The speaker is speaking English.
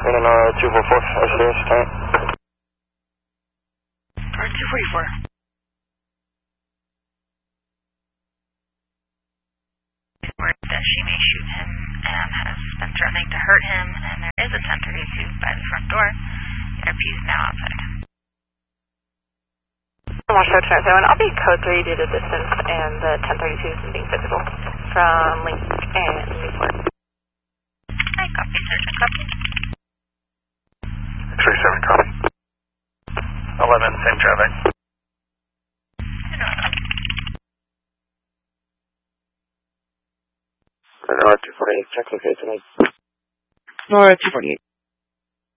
Running 244, SDS, tank. 244. Word that she may shoot him and has been threatening to hurt him, and there is a 1032 by the front door. He's now outside. Washington 7, I'll be code 3 due to distance, and the 1032 is being physical from Link and Newport. Hi, copy, Sergeant, copy. X-ray 7, copy. 11, same traffic. Nora 248, check location. Nora 248.